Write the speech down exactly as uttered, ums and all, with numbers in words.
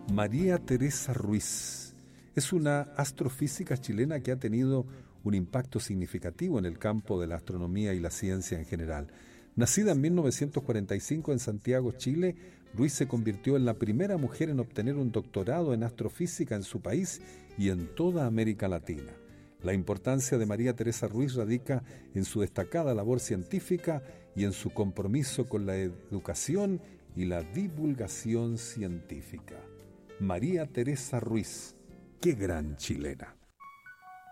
María Teresa Ruiz es una astrofísica chilena que ha tenido un impacto significativo en el campo de la astronomía y la ciencia en general. Nacida en mil novecientos cuarenta y cinco en Santiago, Chile, Ruiz se convirtió en la primera mujer en obtener un doctorado en astrofísica en su país y en toda América Latina. La importancia de María Teresa Ruiz radica en su destacada labor científica y en su compromiso con la educación y la divulgación científica. María Teresa Ruiz, qué gran chilena.